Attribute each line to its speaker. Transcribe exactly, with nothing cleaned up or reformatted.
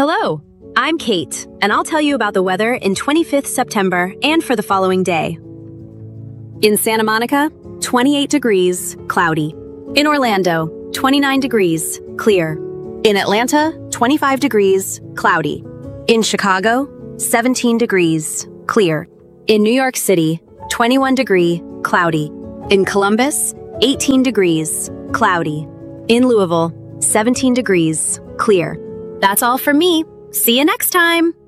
Speaker 1: Hello, I'm Kate, and I'll tell you about the weather in twenty-fifth September and for the following day. In Santa Monica, twenty-eight degrees, cloudy. In Orlando, twenty-nine degrees, clear. In Atlanta, twenty-five degrees, cloudy. In Chicago, seventeen degrees, clear. In New York City, twenty-one degree, cloudy. In Columbus, eighteen degrees, cloudy. In Louisville, seventeen degrees, clear. That's all from me. See you next time!